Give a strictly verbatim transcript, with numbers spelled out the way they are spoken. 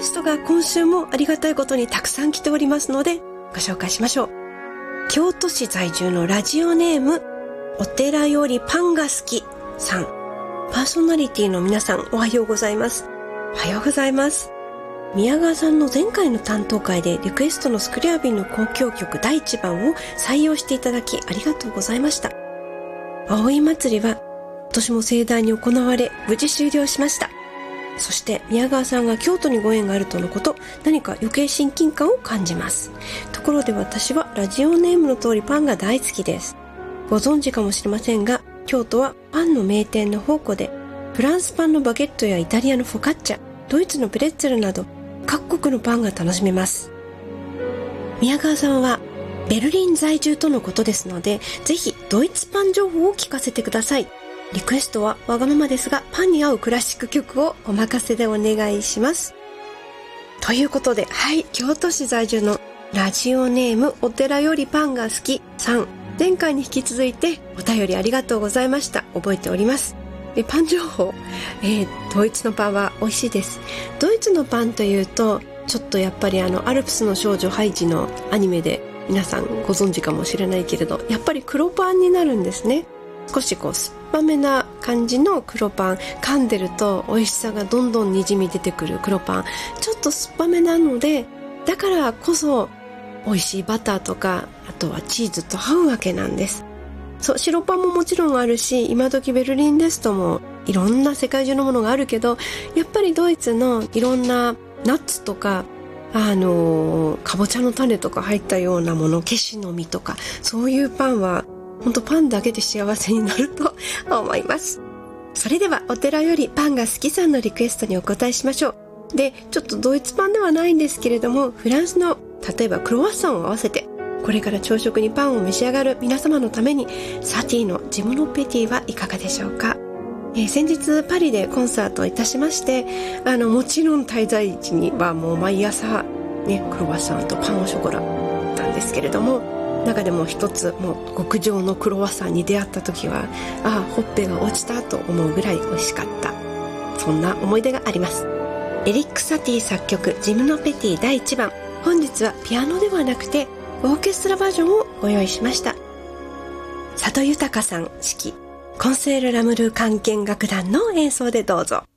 ストが今週もありがたいことにたくさん来ておりますので、ご紹介しましょう。京都市在住のラジオネーム、お寺よりパンが好きさん。パーソナリティの皆さん、おはようございます。おはようございます。宮川さんの前回の担当会でリクエストのスクリャービンの交響曲だいいちばんを採用していただきありがとうございました。葵祭りは今年も盛大に行われ無事終了しました。そして宮川さんが京都にご縁があるとのこと、何か余計親近感を感じます。ところで私はラジオネームの通りパンが大好きです。ご存知かもしれませんが、京都はパンの名店の宝庫で、フランスパンのバゲットやイタリアのフォカッチャ、ドイツのプレッツェルなど各国のパンが楽しめます。宮川さんはベルリン在住とのことですので、ぜひドイツパン情報を聞かせてください。リクエストはわがままですが、パンに合うクラシック曲をお任せでお願いします。ということで、はい、京都市在住のラジオネームお寺よりパンが好きさん、前回に引き続いてお便りありがとうございました。覚えております。えパン情報、えー、ドイツのパンは美味しいです。ドイツのパンというと、ちょっとやっぱりあのアルプスの少女ハイジのアニメで皆さんご存知かもしれないけれど、やっぱり黒パンになるんですね。少しこう酸っぱめな感じの黒パン、噛んでると美味しさがどんどんにじみ出てくる黒パン、ちょっと酸っぱめなので、だからこそ美味しいバターとか、あとはチーズと合うわけなんです。そう、白パンももちろんあるし、今時ベルリンですともいろんな世界中のものがあるけど、やっぱりドイツのいろんなナッツとか、あのー、かぼちゃの種とか入ったようなもの、ケシの実とか、そういうパンは本当パンだけで幸せになると思います。それではお寺よりパンが好きさんのリクエストにお答えしましょう。で、ちょっとドイツパンではないんですけれども、フランスの例えばクロワッサンを合わせて、これから朝食にパンを召し上がる皆様のために、サティのジムノペティはいかがでしょうか。えー、先日パリでコンサートをいたしまして、あのもちろん滞在時にはもう毎朝、ね、クロワッサンとパンオショコラなんですけれども、中でも一つもう極上のクロワッサンに出会った時は、ああほっぺが落ちたと思うぐらい美味しかった、そんな思い出があります。エリック・サティ作曲ジムノペティだいいちばん、本日はピアノではなくてオーケストラバージョンをご用意しました。佐渡豊さん指揮、コンセール・ラムル管弦楽団の演奏でどうぞ。